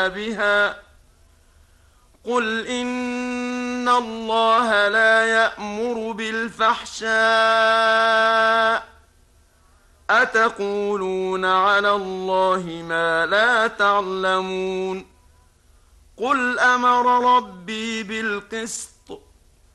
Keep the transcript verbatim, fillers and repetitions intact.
بها قل إن الله لا يأمر بالفحشاء أتقولون على الله ما لا تعلمون قل أمر ربي بالقسط